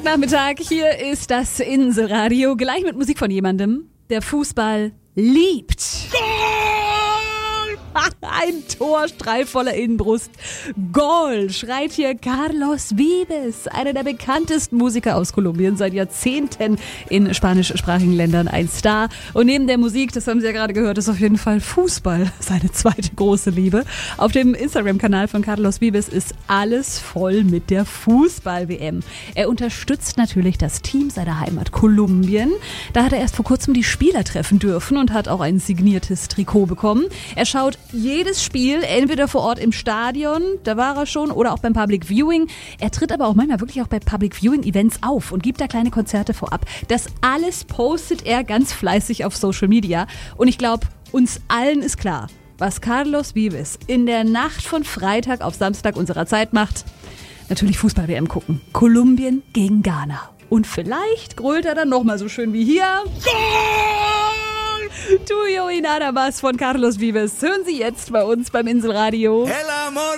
Freitagnachmittag, hier ist das Inselradio, gleich mit Musik von jemandem, der Fußball liebt. Ein Torstreif voller Innenbrust. Goal, schreit hier Carlos Vives, einer der bekanntesten Musiker aus Kolumbien, seit Jahrzehnten in spanischsprachigen Ländern ein Star. Und neben der Musik, das haben Sie ja gerade gehört, ist auf jeden Fall Fußball seine zweite große Liebe. Auf dem Instagram-Kanal von Carlos Vives ist alles voll mit der Fußball-WM. Er unterstützt natürlich das Team seiner Heimat Kolumbien. Da hat er erst vor kurzem die Spieler treffen dürfen und hat auch ein signiertes Trikot bekommen. Er schaut jedes Spiel, entweder vor Ort im Stadion, da war er schon, oder auch beim Public Viewing. Er tritt aber auch manchmal wirklich auch bei Public Viewing Events auf und gibt da kleine Konzerte vorab. Das alles postet er ganz fleißig auf Social Media. Und ich glaube, uns allen ist klar, was Carlos Vives in der Nacht von Freitag auf Samstag unserer Zeit macht. Natürlich Fußball-WM gucken. Kolumbien gegen Ghana. Und vielleicht grölt er dann nochmal so schön wie hier. Tuyo y nada más von Carlos Vives. Hören Sie jetzt bei uns beim Inselradio.